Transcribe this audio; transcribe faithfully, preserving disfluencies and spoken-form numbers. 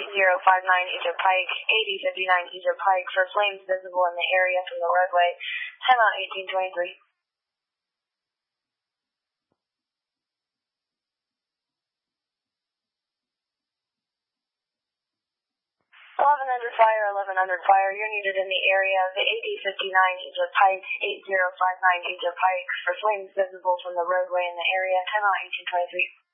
zero five nine Egypt Pike, eighty fifty-nine Egypt Pike for flames visible in the area from the roadway. Timeout eighteen twenty-three. eleven under fire, eleven under fire. You're needed in the area of the eighty fifty-nine Egypt Pike, eighty five nine Egypt Pike for flames visible from the roadway in the area. Timeout eighteen twenty-three.